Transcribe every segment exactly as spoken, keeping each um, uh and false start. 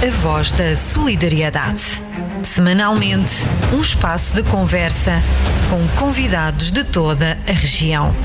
a voz da solidariedade. Semanalmente, um espaço de conversa com convidados de toda a região.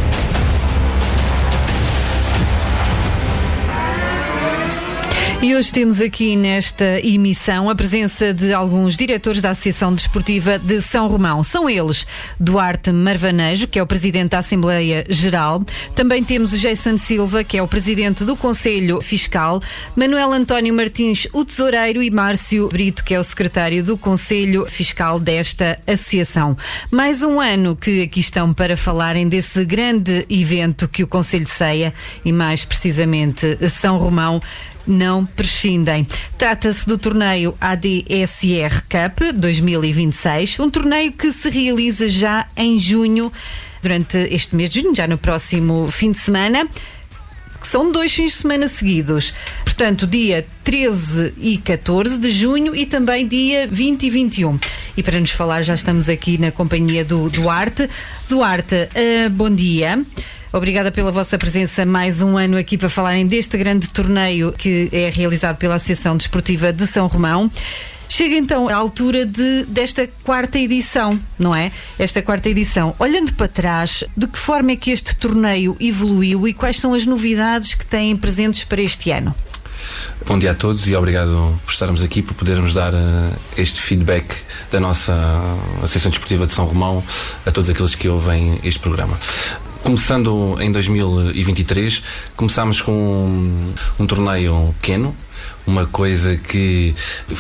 E hoje temos aqui nesta emissão a presença de alguns diretores da Associação Desportiva de São Romão. São eles Duarte Marvanejo, que é o Presidente da Assembleia Geral. Também temos o Jason Silva, que é o Presidente do Conselho Fiscal. Manuel António Martins, o Tesoureiro, e Márcio Brito, que é o Secretário do Conselho Fiscal desta Associação. Mais um ano que aqui estão para falarem desse grande evento que o Conselho ceia e mais precisamente São Romão não prescindem. Trata-se do torneio A D S R Cup dois mil e vinte e seis, um torneio que se realiza já em junho, durante este mês de junho, já no próximo fim de semana, que são dois fins de semana seguidos. Portanto, dia treze e catorze de junho e também dia vinte e vinte e um. E para nos falar, já estamos aqui na companhia do Duarte. Duarte, uh, bom dia. Obrigada pela vossa presença mais um ano aqui para falarem deste grande torneio que é realizado pela Associação Desportiva de São Romão. Chega então à altura de, desta quarta edição, não é? Esta quarta edição. Olhando para trás, de que forma é que este torneio evoluiu e quais são as novidades que têm presentes para este ano? Bom dia a todos e obrigado por estarmos aqui, por podermos dar uh, este feedback da nossa Associação Desportiva de São Romão a todos aqueles que ouvem este programa. Começando em dois mil e vinte e três, começámos com um, um torneio pequeno, uma coisa que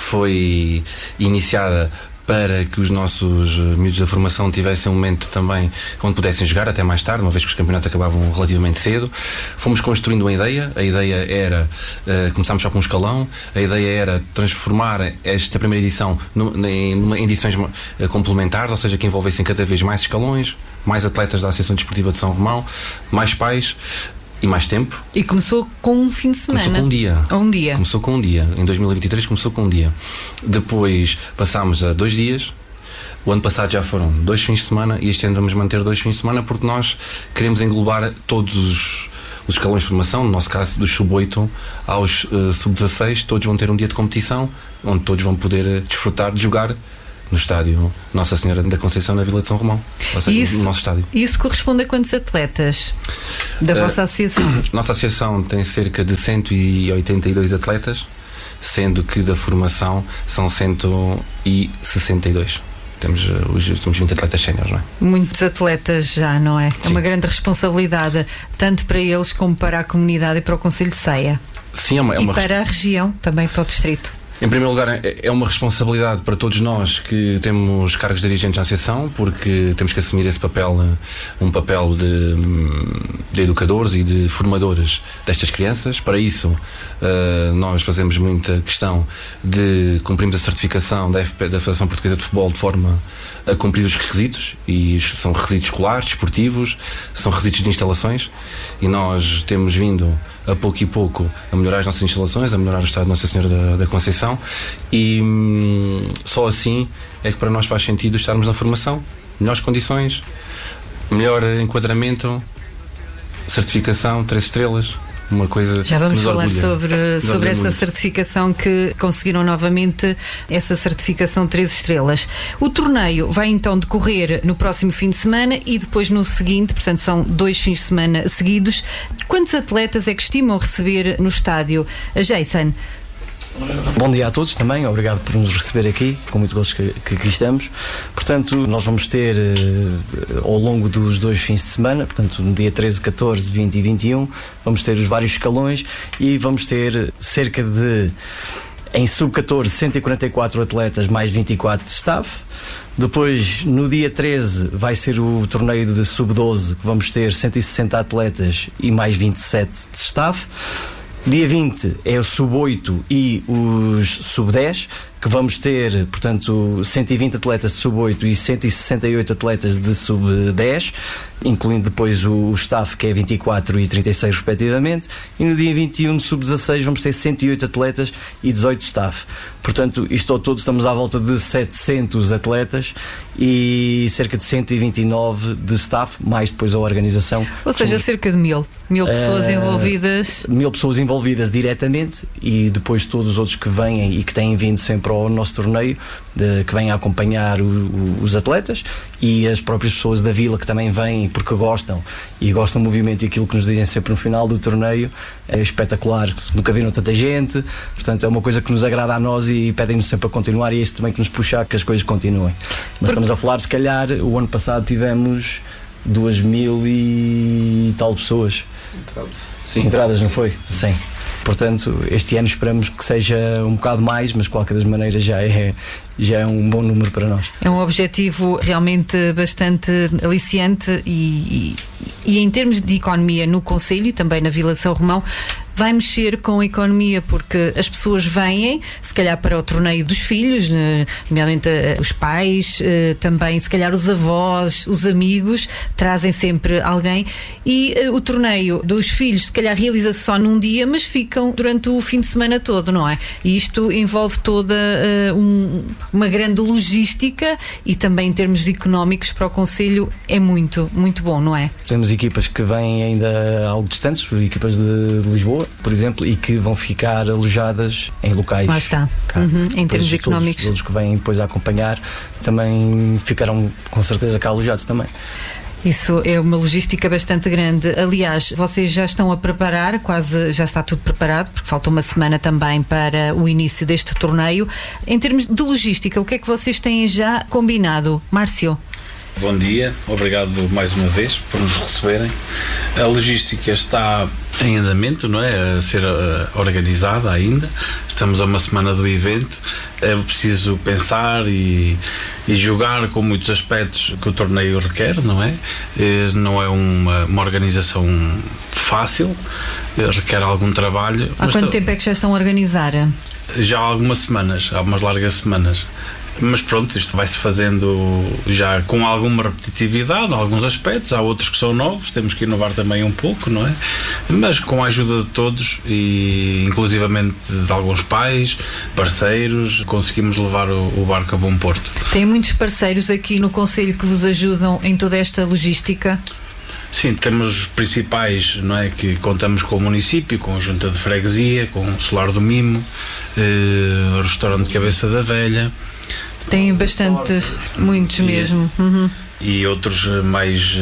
foi iniciada para que os nossos miúdos da formação tivessem um momento também onde pudessem jogar até mais tarde, uma vez que os campeonatos acabavam relativamente cedo. Fomos construindo uma ideia, a ideia era, uh, começámos só com um escalão, a ideia era transformar esta primeira edição numa, em, em edições uh, complementares, ou seja, que envolvessem cada vez mais escalões, mais atletas da Associação Desportiva de São Romão, mais pais e mais tempo. E começou com um fim de semana. Começou com um dia. Ou um dia. Começou com um dia. Em dois mil e vinte e três começou com um dia. Depois passámos a dois dias. O ano passado já foram dois fins de semana e este ano vamos manter dois fins de semana porque nós queremos englobar todos os, os escalões de formação, no nosso caso dos sub oito aos uh, sub dezasseis, todos vão ter um dia de competição onde todos vão poder desfrutar de jogar no estádio Nossa Senhora da Conceição, na Vila de São Romão, ou seja, isso, no nosso estádio. E isso corresponde a quantos atletas da uh, vossa associação? Nossa associação tem cerca de cento e oitenta e dois atletas, sendo que da formação são cento e sessenta e dois. Temos, uh, temos vinte atletas séniores, não é? Muitos atletas já, não é? Sim. É uma grande responsabilidade, tanto para eles como para a comunidade e para o Conselho de Ceia. Sim, é uma, é e uma para a região, também para o distrito. Em primeiro lugar, é uma responsabilidade para todos nós que temos cargos de dirigentes na associação, porque temos que assumir esse papel, um papel de, de educadores e de formadores destas crianças. Para isso, uh, nós fazemos muita questão de cumprirmos a certificação da, F P, da Federação Portuguesa de Futebol de forma a cumprir os requisitos, e são requisitos escolares, desportivos, são requisitos de instalações, e nós temos vindo a pouco e pouco a melhorar as nossas instalações, a melhorar o estado de Nossa Senhora da, da Conceição, e hum, só assim é que para nós faz sentido estarmos na formação, melhores condições, melhor enquadramento, certificação, três estrelas, uma coisa. Já vamos que nos falar orgulha, sobre, sobre essa muito. certificação, que conseguiram novamente essa certificação três estrelas. O torneio vai então decorrer no próximo fim de semana e depois no seguinte, portanto são dois fins de semana seguidos. Quantos atletas é que estimam receber no estádio? Jason? Bom dia a todos também, obrigado por nos receber aqui, com muito gosto que, que aqui estamos. Portanto, nós vamos ter uh, ao longo dos dois fins de semana, portanto no dia treze, catorze, vinte e vinte e um, vamos ter os vários escalões e vamos ter cerca de, em sub catorze, cento e quarenta e quatro atletas mais vinte e quatro de staff. Depois, no dia treze, vai ser o torneio de sub doze, que vamos ter cento e sessenta atletas e mais vinte e sete de staff. Dia vinte é o sub oito e os sub dez, que vamos ter, portanto, cento e vinte atletas de sub oito e cento e sessenta e oito atletas de sub dez, incluindo depois o, o staff, que é vinte e quatro e trinta e seis respectivamente, e no dia vinte e um de sub dezasseis vamos ter cento e oito atletas e dezoito staff. Portanto, isto ao todo estamos à volta de setecentos atletas e cerca de cento e vinte e nove de staff, mais depois a organização. Ou seja, somos, cerca de mil. Mil pessoas uh, envolvidas. Mil pessoas envolvidas diretamente e depois todos os outros que vêm e que têm vindo sempre ao nosso torneio, de, que vêm a acompanhar o, o, os atletas, e as próprias pessoas da vila que também vêm porque gostam e gostam do movimento, e aquilo que nos dizem sempre no final do torneio é espetacular, nunca viram tanta gente, portanto é uma coisa que nos agrada a nós e pedem-nos sempre a continuar, e é isso também que nos puxa a que as coisas continuem. Mas estamos a falar, se calhar, o ano passado tivemos duas mil e tal pessoas. Sim. Entradas, não foi? Sim. Portanto, este ano esperamos que seja um bocado mais, mas de qualquer das maneiras já é, já é um bom número para nós. É um objetivo realmente bastante aliciante e, e, e em termos de economia no concelho e também na Vila de São Romão, vai mexer com a economia, porque as pessoas vêm, se calhar para o torneio dos filhos, nomeadamente os pais, também se calhar os avós, os amigos, trazem sempre alguém, e o torneio dos filhos se calhar realiza-se só num dia, mas ficam durante o fim de semana todo, não é? E isto envolve toda uh, um, uma grande logística, e também em termos económicos para o concelho é muito, muito bom, não é? Temos equipas que vêm ainda algo distantes, equipas de, de Lisboa, por exemplo, e que vão ficar alojadas em locais. Lá está. Uhum. Em termos todos, económicos. Todos que vêm depois a acompanhar também ficarão com certeza cá alojados também. Isso é uma logística bastante grande. Aliás, vocês já estão a preparar, quase já está tudo preparado, porque falta uma semana também para o início deste torneio. Em termos de logística, o que é que vocês têm já combinado? Márcio? Bom dia, obrigado mais uma vez por nos receberem. A logística está em andamento, não é? A ser uh, organizada ainda. Estamos a uma semana do evento. É preciso pensar e, e jogar com muitos aspectos que o torneio requer, não é? E não é uma, uma organização fácil, requer algum trabalho. Há quanto tempo é que já estão a organizar? Já há algumas semanas, há umas largas semanas. Mas pronto, isto vai-se fazendo já com alguma repetitividade, alguns aspectos, há outros que são novos, temos que inovar também um pouco, não é? Mas com a ajuda de todos e inclusivamente de alguns pais, parceiros, conseguimos levar o, o barco a bom porto. Tem muitos parceiros aqui no concelho que vos ajudam em toda esta logística? Sim, temos os principais, não é? Que contamos com o município, com a junta de freguesia, com o Solar do Mimo, eh, o restaurante Cabeça da Velha. Tem bastantes, muitos e, mesmo. Uhum. E outros mais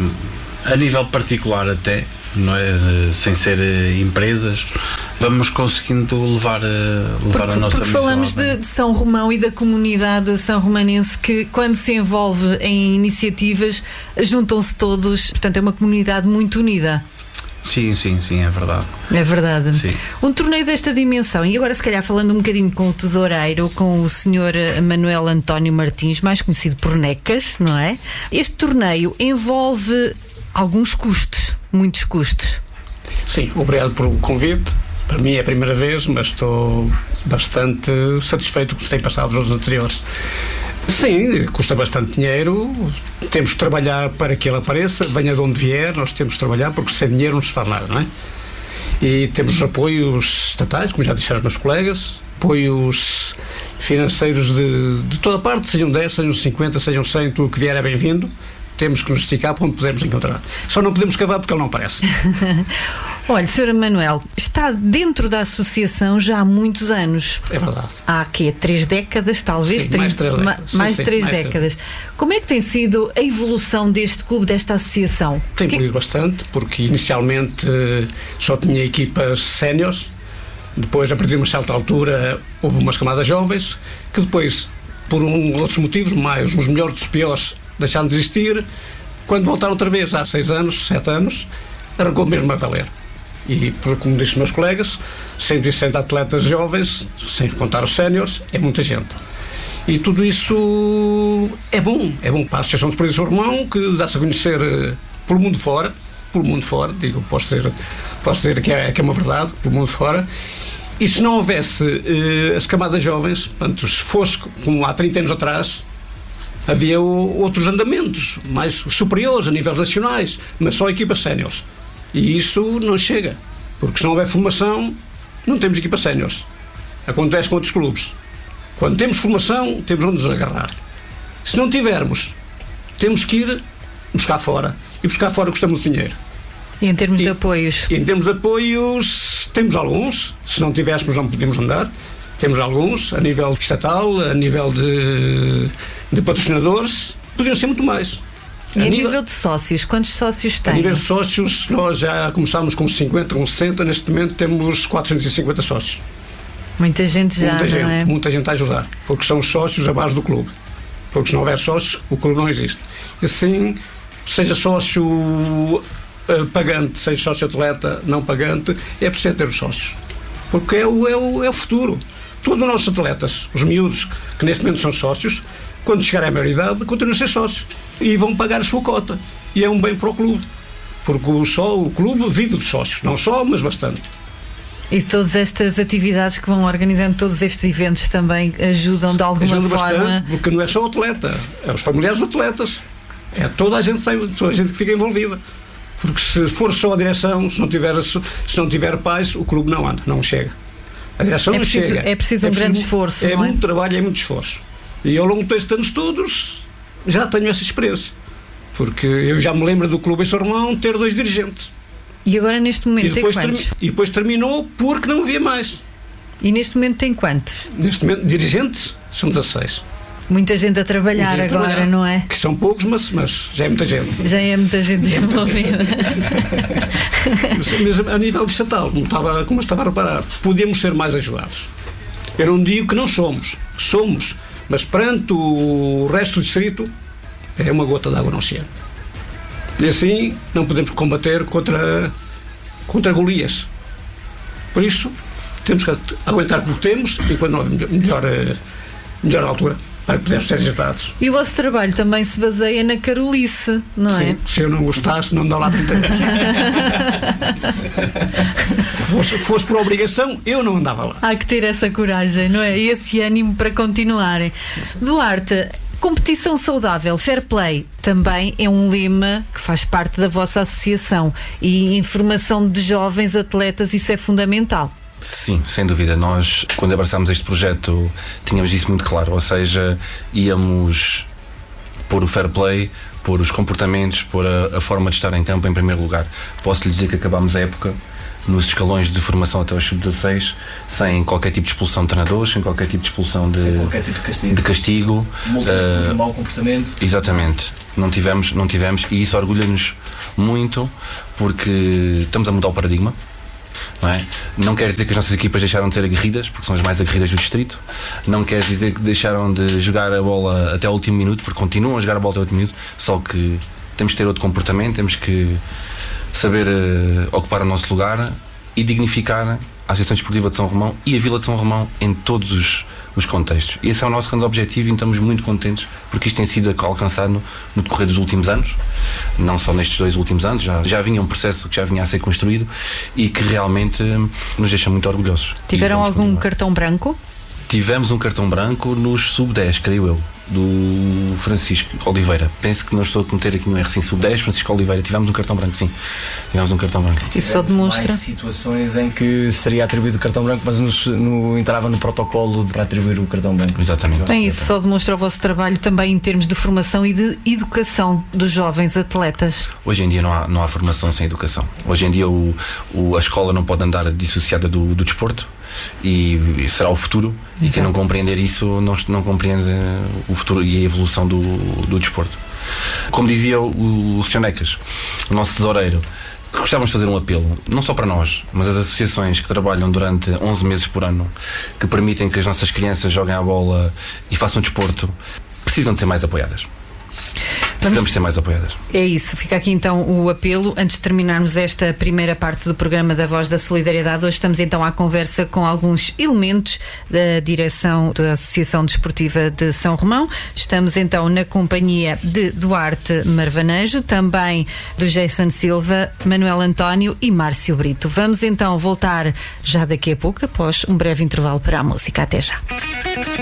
a nível particular até, não é? Sem ser empresas, vamos conseguindo levar, levar porque, a nossa porque falamos de, de São Romão e da comunidade são romanense, que quando se envolve em iniciativas juntam-se todos, portanto é uma comunidade muito unida. Sim, sim, sim, é verdade. É verdade. Sim. Um torneio desta dimensão, e agora se calhar falando um bocadinho com o tesoureiro, com o senhor Manuel António Martins, mais conhecido por Necas, não é? Este torneio envolve alguns custos, muitos custos. Sim, obrigado por o convite. Para mim é a primeira vez, mas estou bastante satisfeito com o que se tem passado nos anteriores. Sim, custa bastante dinheiro, temos que trabalhar para que ele apareça, venha de onde vier, nós temos que trabalhar, porque sem dinheiro não se faz nada, não é? E temos apoios estatais, como já disseram os meus colegas, apoios financeiros de, de toda parte, sejam dez, sejam cinquenta, sejam cem, tudo que vier é bem-vindo. Temos que nos esticar para onde podemos encontrar. Só não podemos cavar porque ele não aparece. Olha, senhor Manuel, está dentro da associação já há muitos anos. É verdade. Há quê? Três décadas, talvez? Sim, mais três décadas. Ma- sim, mais sim, três mais décadas. Três. Como é que tem sido a evolução deste clube, desta associação? Tem que... evoluído bastante, porque inicialmente só tinha equipas séniores, depois, a partir de uma certa altura, houve umas camadas jovens, que depois, por um, outros motivos, mais os melhores dos piores, deixaram de existir. Quando voltaram outra vez, há seis anos, sete anos, arrancou mesmo a valer. E, como disse meus colegas, cento e sessenta atletas jovens, sem contar os séniores, é muita gente. E tudo isso é bom, é bom para a Associação de Esportes de São Romão, que dá-se a conhecer pelo mundo fora, pelo mundo fora, digo, posso dizer, posso dizer que, é, que é uma verdade, pelo mundo fora, E se não houvesse uh, as camadas jovens, portanto, se fosse como há trinta anos atrás, havia o, outros andamentos mais superiores a níveis nacionais, mas só equipas séniores. E isso não chega, porque se não houver formação, não temos equipas séniores. Acontece com outros clubes. Quando temos formação, temos onde nos agarrar. Se não tivermos, temos que ir buscar fora. E buscar fora custamos dinheiro. E em termos e, de apoios? Em termos de apoios, temos alguns. Se não tivéssemos, não podemos andar. Temos alguns, a nível estatal, a nível de, de patrocinadores. Podiam ser muito mais. E a, a nível, nível de sócios, quantos sócios têm? A nível de sócios, nós já começámos com cinquenta, com sessenta. Neste momento temos quatrocentos e cinquenta sócios. Muita gente já, muita não gente, é? Muita gente a ajudar. Porque são os sócios a base do clube. Porque se não houver sócios, o clube não existe. E assim, seja sócio uh, pagante, seja sócio atleta não pagante, é preciso ter os sócios. Porque é o, é o, é o futuro. Todos os nossos atletas, os miúdos, que neste momento são sócios, quando chegarem à maioridade, continuam a ser sócios. E vão pagar a sua cota. E é um bem para o clube. Porque o, só, o clube vive dos sócios. Não só, mas bastante. E todas estas atividades que vão organizando, todos estes eventos também ajudam de alguma Ajuda forma? Bastante, porque não é só o atleta, é os familiares dos atletas, é toda a gente, toda a gente que fica envolvida. Porque se for só a direção, se não tiver, se não tiver pais, o clube não anda, não chega. A direção é não preciso, chega. É preciso um é grande preciso, esforço. É, não muito é? trabalho, é muito esforço. E ao longo destes anos todos, já tenho essa experiência. Porque eu já me lembro do clube em São Romão ter dois dirigentes. E agora neste momento e depois tem quantos? Termi- e depois terminou porque não havia mais. E neste momento tem quantos? Neste momento, dirigentes, são dezasseis. Muita gente a trabalhar gente agora, trabalhar, não é? Que são poucos, mas, mas já é muita gente. Já é muita gente envolvida. Mas a nível de estatal, como estava, como estava a reparar, podíamos ser mais ajudados. Eu não digo que não somos, somos, mas perante o resto do distrito, é uma gota de água não chega. E assim não podemos combater contra, contra Golias. Por isso, temos que aguentar o que temos e quando não houver melhor, melhor altura para que podermos ser ajudados. E o vosso trabalho também se baseia na carolice, não Sim, é? Se eu não gostasse, não me dá lá trinta anos. fosse, fosse por obrigação, eu não andava lá. Há que ter essa coragem, não é? E esse ânimo para continuarem. Sim, sim. Duarte, competição saudável, fair play, também é um lema que faz parte da vossa associação. E informação de jovens atletas, isso é fundamental. Sim, sem dúvida. Nós, quando abraçámos este projeto, tínhamos isso muito claro. Ou seja, íamos pôr o fair play, pôr os comportamentos, pôr a, a forma de estar em campo em primeiro lugar. Posso lhe dizer que acabámos a época nos escalões de formação até aos sub dezasseis, sem qualquer tipo de expulsão de treinadores, sem qualquer tipo de expulsão de, sem qualquer tipo de castigo, de castigo. Multas uh, por mau comportamento. Exatamente. Não tivemos, não tivemos, e isso orgulha-nos muito, porque estamos a mudar o paradigma. Não, é? Não quer dizer que as nossas equipas deixaram de ser aguerridas, porque são as mais aguerridas do distrito. Não quer dizer que deixaram de jogar a bola até o último minuto, porque continuam a jogar a bola até o último minuto. Só que temos que ter outro comportamento, temos que saber uh, ocupar o nosso lugar e dignificar a Associação Desportiva de São Romão e a Vila de São Romão em todos os, os contextos. E esse é o nosso grande objetivo e estamos muito contentes porque isto tem sido alcançado no, no decorrer dos últimos anos, não só nestes dois últimos anos, já, já vinha um processo que já vinha a ser construído e que realmente nos deixa muito orgulhosos. Tiveram algum continuar. cartão branco? Tivemos um cartão branco nos sub dez, creio eu, do Francisco Oliveira. Penso que não estou a cometer aqui no R sim, sub dez, Francisco Oliveira. Tivemos um cartão branco, sim. Tivemos um cartão branco. Isso só demonstra mais situações em que seria atribuído o cartão branco, mas nos, no, entrava no protocolo para atribuir o cartão branco. Exatamente. Bem, isso só demonstra o vosso trabalho também em termos de formação e de educação dos jovens atletas. Hoje em dia não há, não há formação sem educação. Hoje em dia o, o, a escola não pode andar dissociada do, do desporto. E, e será o futuro. Exato. E quem não compreender isso não, não compreende o futuro e a evolução do, do desporto. Como dizia o, o senhor Necas, o nosso tesoureiro, gostávamos de fazer um apelo, não só para nós, mas as associações que trabalham durante onze meses por ano, que permitem que as nossas crianças joguem a bola e façam desporto, precisam de ser mais apoiadas. Precisamos ser mais apoiadas. É isso, fica aqui então o apelo. Antes de terminarmos esta primeira parte do programa da Voz da Solidariedade, hoje estamos então à conversa com alguns elementos da direção da Associação Desportiva de São Romão. Estamos então na companhia de Duarte Marvanejo, também do Jason Silva, Manuel António e Márcio Brito. Vamos então voltar já daqui a pouco, após um breve intervalo para a música. Até já.